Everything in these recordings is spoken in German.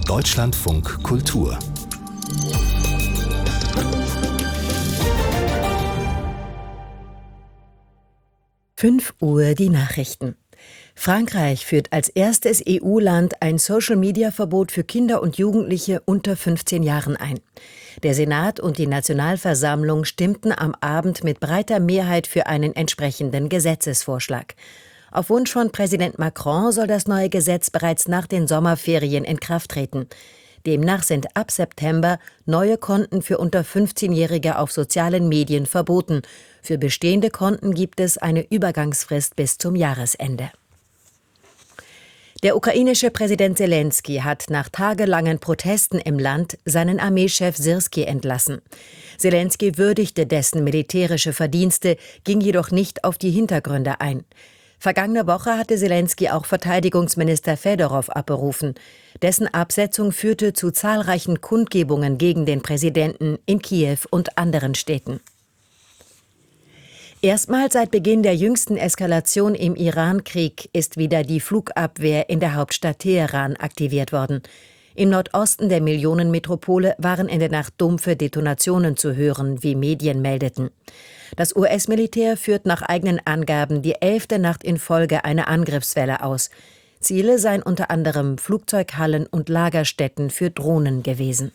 Deutschlandfunk Kultur. 5 Uhr die Nachrichten. Frankreich führt als erstes EU-Land ein Social-Media-Verbot für Kinder und Jugendliche unter 15 Jahren ein. Der Senat und die Nationalversammlung stimmten am Abend mit breiter Mehrheit für einen entsprechenden Gesetzesvorschlag. Auf Wunsch von Präsident Macron soll das neue Gesetz bereits nach den Sommerferien in Kraft treten. Demnach sind ab September neue Konten für unter 15-Jährige auf sozialen Medien verboten. Für bestehende Konten gibt es eine Übergangsfrist bis zum Jahresende. Der ukrainische Präsident Selenskyj hat nach tagelangen Protesten im Land seinen Armeechef Syrskij entlassen. Selenskyj würdigte dessen militärische Verdienste, ging jedoch nicht auf die Hintergründe ein. Vergangene Woche hatte Selenskyj auch Verteidigungsminister Fedorow abberufen. Dessen Absetzung führte zu zahlreichen Kundgebungen gegen den Präsidenten in Kiew und anderen Städten. Erstmals seit Beginn der jüngsten Eskalation im Iran-Krieg ist wieder die Flugabwehr in der Hauptstadt Teheran aktiviert worden. Im Nordosten der Millionenmetropole waren in der Nacht dumpfe Detonationen zu hören, wie Medien meldeten. Das US-Militär führt nach eigenen Angaben die 11. Nacht in Folge eine Angriffswelle aus. Ziele seien unter anderem Flugzeughallen und Lagerstätten für Drohnen gewesen.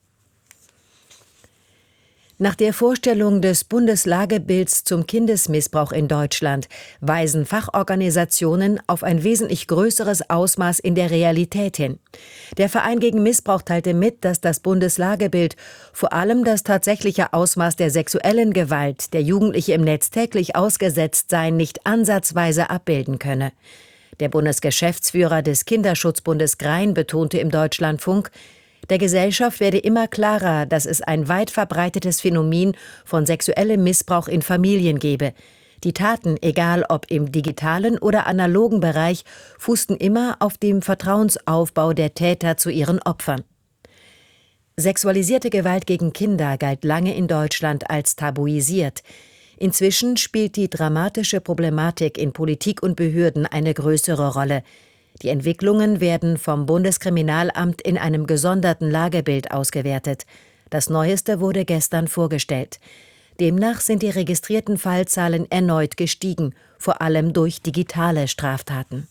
Nach der Vorstellung des Bundeslagebilds zum Kindesmissbrauch in Deutschland weisen Fachorganisationen auf ein wesentlich größeres Ausmaß in der Realität hin. Der Verein gegen Missbrauch teilte mit, dass das Bundeslagebild vor allem das tatsächliche Ausmaß der sexuellen Gewalt, der Jugendliche im Netz täglich ausgesetzt seien, nicht ansatzweise abbilden könne. Der Bundesgeschäftsführer des Kinderschutzbundes Grein betonte im Deutschlandfunk, der Gesellschaft werde immer klarer, dass es ein weit verbreitetes Phänomen von sexuellem Missbrauch in Familien gebe. Die Taten, egal ob im digitalen oder analogen Bereich, fußten immer auf dem Vertrauensaufbau der Täter zu ihren Opfern. Sexualisierte Gewalt gegen Kinder galt lange in Deutschland als tabuisiert. Inzwischen spielt die dramatische Problematik in Politik und Behörden eine größere Rolle. Die Entwicklungen werden vom Bundeskriminalamt in einem gesonderten Lagebild ausgewertet. Das Neueste wurde gestern vorgestellt. Demnach sind die registrierten Fallzahlen erneut gestiegen, vor allem durch digitale Straftaten.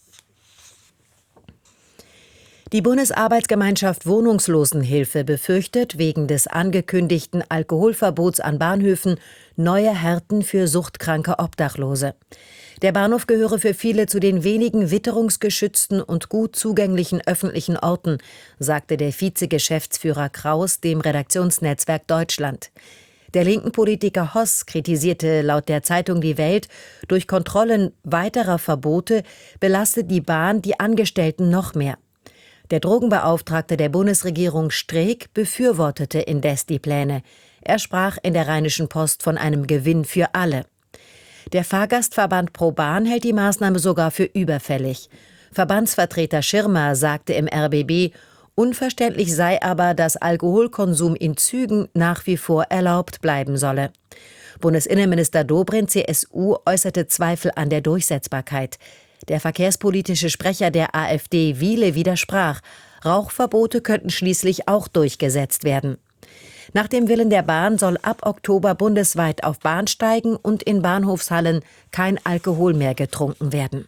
Die Bundesarbeitsgemeinschaft Wohnungslosenhilfe befürchtet wegen des angekündigten Alkoholverbots an Bahnhöfen neue Härten für suchtkranke Obdachlose. Der Bahnhof gehöre für viele zu den wenigen witterungsgeschützten und gut zugänglichen öffentlichen Orten, sagte der Vizegeschäftsführer Kraus dem Redaktionsnetzwerk Deutschland. Der linken Politiker Hoss kritisierte laut der Zeitung Die Welt, durch Kontrollen weiterer Verbote belastet die Bahn die Angestellten noch mehr. Der Drogenbeauftragte der Bundesregierung Streeck befürwortete indes die Pläne. Er sprach in der Rheinischen Post von einem Gewinn für alle. Der Fahrgastverband ProBahn hält die Maßnahme sogar für überfällig. Verbandsvertreter Schirmer sagte im RBB, unverständlich sei aber, dass Alkoholkonsum in Zügen nach wie vor erlaubt bleiben solle. Bundesinnenminister Dobrindt, CSU, äußerte Zweifel an der Durchsetzbarkeit. Der verkehrspolitische Sprecher der AfD, Wiele, widersprach. Rauchverbote könnten schließlich auch durchgesetzt werden. Nach dem Willen der Bahn soll ab Oktober bundesweit auf Bahnsteigen und in Bahnhofshallen kein Alkohol mehr getrunken werden.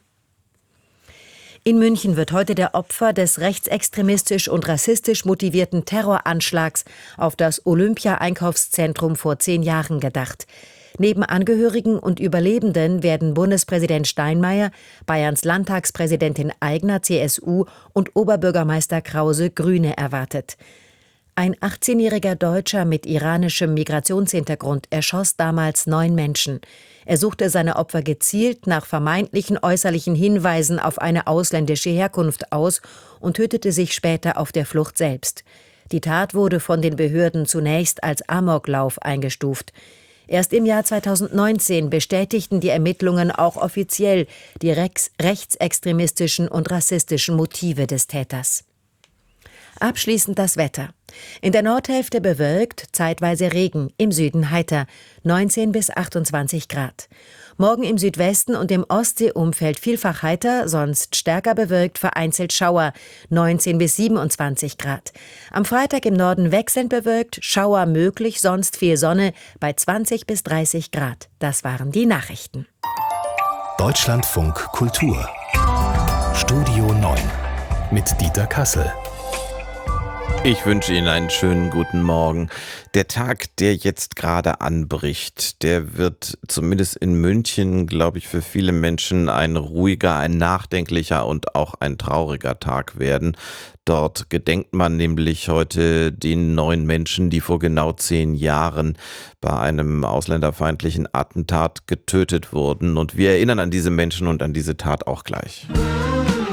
In München wird heute der Opfer des rechtsextremistisch und rassistisch motivierten Terroranschlags auf das Olympia-Einkaufszentrum vor 10 Jahren gedacht. Neben Angehörigen und Überlebenden werden Bundespräsident Steinmeier, Bayerns Landtagspräsidentin Aigner, CSU und Oberbürgermeister Krause, Grüne, erwartet. Ein 18-jähriger Deutscher mit iranischem Migrationshintergrund erschoss damals 9 Menschen. Er suchte seine Opfer gezielt nach vermeintlichen äußerlichen Hinweisen auf eine ausländische Herkunft aus und tötete sich später auf der Flucht selbst. Die Tat wurde von den Behörden zunächst als Amoklauf eingestuft. Erst im Jahr 2019 bestätigten die Ermittlungen auch offiziell die rechtsextremistischen und rassistischen Motive des Täters. Abschließend das Wetter. In der Nordhälfte bewölkt, zeitweise Regen, im Süden heiter, 19 bis 28 Grad. Morgen im Südwesten und im Ostseeumfeld vielfach heiter, sonst stärker bewölkt, vereinzelt Schauer, 19 bis 27 Grad. Am Freitag im Norden wechselnd bewölkt, Schauer möglich, sonst viel Sonne bei 20 bis 30 Grad. Das waren die Nachrichten. Deutschlandfunk Kultur. Studio 9 mit Dieter Kassel. Ich wünsche Ihnen einen schönen guten Morgen. Der Tag, der jetzt gerade anbricht, der wird zumindest in München, glaube ich, für viele Menschen ein ruhiger, ein nachdenklicher und auch ein trauriger Tag werden. Dort gedenkt man nämlich heute den 9 Menschen, die vor genau 10 Jahren bei einem ausländerfeindlichen Attentat getötet wurden. Und wir erinnern an diese Menschen und an diese Tat auch gleich.